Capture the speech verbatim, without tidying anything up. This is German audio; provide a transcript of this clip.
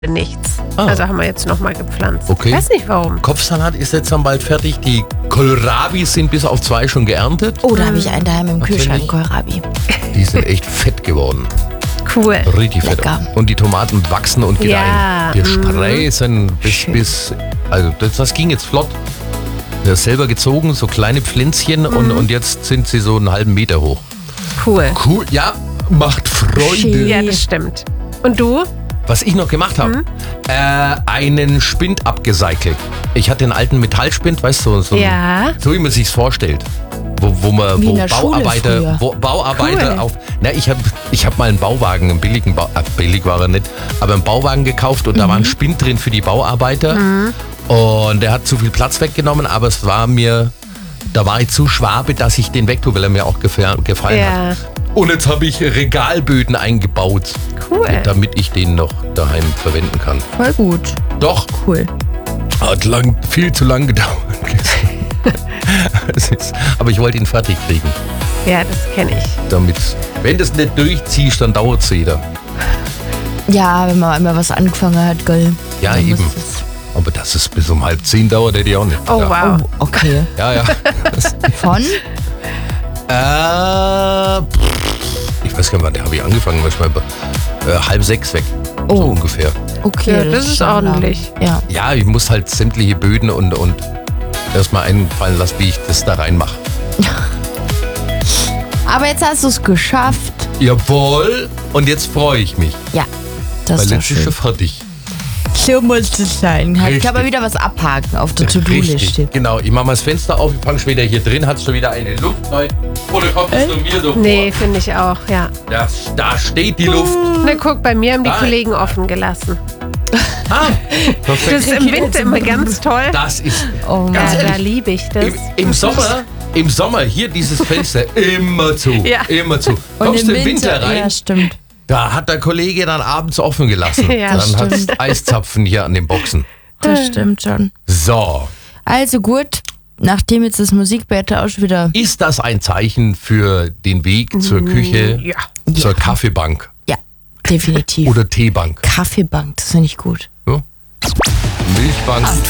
nichts. Ah. Also haben wir jetzt nochmal gepflanzt. Okay. Ich weiß nicht warum. Kopfsalat ist jetzt dann bald fertig. Die Kohlrabis sind bis auf zwei schon geerntet. Oh, da habe ich einen daheim im Natürlich. Kühlschrank, Kohlrabi. Die sind echt fett geworden. Cool. Richtig fett. Lecker. Und die Tomaten wachsen und gedeihen. Ja, Wir mhm. sprießen bis, bis, also das, das ging jetzt flott. Wir haben selber gezogen, so kleine Pflänzchen und, und jetzt sind sie so einen halben Meter hoch. Cool. Cool, ja, macht Freude. Schön. Ja, das stimmt. Und du? Was ich noch gemacht habe, Mhm. äh, einen Spind abgecycelt. Ich hatte einen alten Metallspind, weißt du, so, Ja. so wie man sich's vorstellt. Wo, wo man, Wie in wo der Schule Bauarbeiter, früher. wo Bauarbeiter Cool. auf. Na, ich habe ich hab mal einen Bauwagen, einen billigen Bau, äh, billig war er nicht, aber einen Bauwagen gekauft und da war ein Spind drin für die Bauarbeiter. Und der hat zu viel Platz weggenommen, aber es war mir, da war ich zu schwabe, dass ich den wegtue, weil er mir auch gefallen, gefallen Ja. hat. Und jetzt habe ich Regalböden eingebaut, Cool. damit ich den noch daheim verwenden kann. Voll gut. Doch, Cool. hat lang, viel zu lang gedauert. Es ist, aber ich wollte ihn fertig kriegen. Ja, das kenne ich. Damit, wenn du es nicht durchziehst, dann dauert es wieder. Ja, wenn man einmal was angefangen hat, gell. Ja, Dann muss eben. es- Aber dass es bis um halb zehn dauert, hätte ich auch nicht. Oh, ja. wow. Oh, okay. Ja, ja. Das, Von? äh, pff, ich weiß gar nicht, wann habe ich angefangen? Manchmal äh, halb sechs weg. So Oh. ungefähr. Okay, Ja, das ist schon lang. ordentlich. Ja. Ja, ich muss halt sämtliche Böden und, und erstmal einfallen lassen, wie ich das da reinmache. Aber jetzt hast du es geschafft. Jawohl. Und jetzt freue ich mich. Ja, das Weil ist doch jetzt ist schön. schon fertig. So muss es sein. Ich Richtig. kann aber wieder was abhaken auf der To-Do-Liste. Richtig, genau. Ich mache mal das Fenster auf, ich fange schon wieder hier drin, hat schon wieder eine Luft neu. Oder kommt es nur mir so vor? Nee, finde ich auch, ja. Da, da steht die Luft. Na guck, bei mir haben die Nein. Kollegen offen gelassen. Ah, Das perfekt. ist im Winter immer ganz toll. Das ist Oh Ja, ganz Mann. da ehrlich. liebe ich das. Im, im Sommer, im Sommer hier dieses Fenster immer zu, Ja. immer zu. Und Kommst du im im Winter rein, Ja, stimmt. da hat der Kollege dann abends offen gelassen. Ja, dann hat es stimmt. Eiszapfen hier an den Boxen. Das stimmt schon. So, Also gut, nachdem jetzt das Musikbett auch schon wieder. ist das ein Zeichen für den Weg zur Küche, Ja. zur Ja. Kaffeebank Ja, definitiv. oder Teebank? Kaffeebank, das finde ich gut. Ja? Milchbank.